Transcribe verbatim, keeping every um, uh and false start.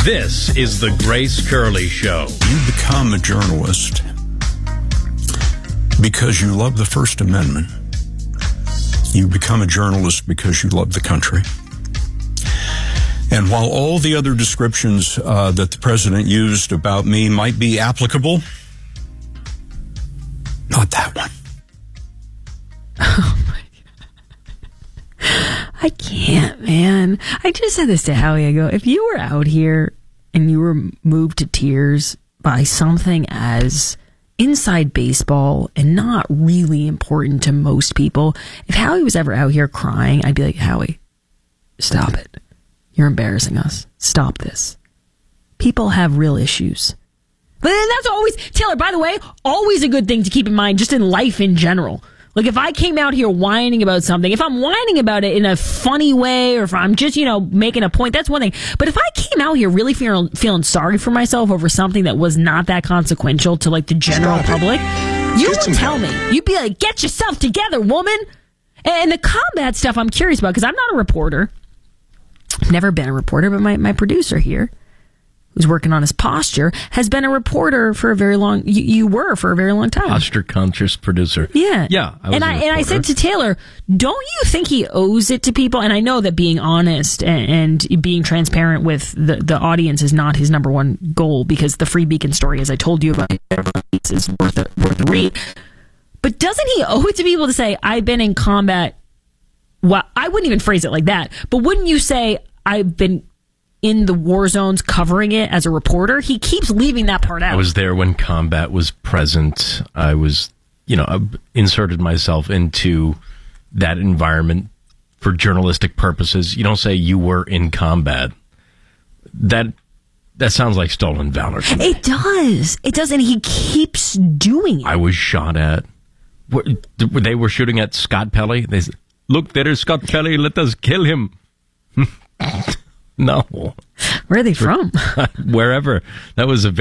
This is the Grace Curley Show. You become a journalist because you love the First Amendment. You become a journalist because you love the country. And while all the other descriptions uh, that the president used about me might be applicable, not that one. Oh, my God. I can't, man. I just said this to Howie. I go, if you were out here and you were moved to tears by something as inside baseball and not really important to most people, if Howie was ever out here crying, I'd be like, Howie, stop it. You're embarrassing us. Stop this. People have real issues. But that's always, Taylor, by the way, always a good thing to keep in mind just in life in general. Like, if I came out here whining about something, if I'm whining about it in a funny way, or if I'm just, you know, making a point, that's one thing. But if I came out here really feeling, feeling sorry for myself over something that was not that consequential to, like, the general public, you would tell me. You'd be like, get yourself together, woman. And the combat stuff I'm curious about, because I'm not a reporter. I've never been a reporter, but my, my producer here, who's working on his posture, has been a reporter for a very long, you, you were for a very long time. Posture conscious producer. Yeah. Yeah. I was and I and I said to Taylor, don't you think he owes it to people? And I know that being honest and, and being transparent with the, the audience is not his number one goal, because the Free Beacon story, as I told you about, is worth a, worth a read. But doesn't he owe it to people to say, I've been in combat? Well, I wouldn't even phrase it like that. But wouldn't you say, I've been in the war zones covering it as a reporter? He keeps leaving that part out. I was there when combat was present. I was, you know, I inserted myself into that environment for journalistic purposes. You don't say you were in combat. That that sounds like stolen valor to me. It does. It does, and he keeps doing it. I was shot at. They were shooting at Scott Pelley. They said, look, there is Scott Pelley. Let us kill him. No. Where are they from? Wherever. That was a very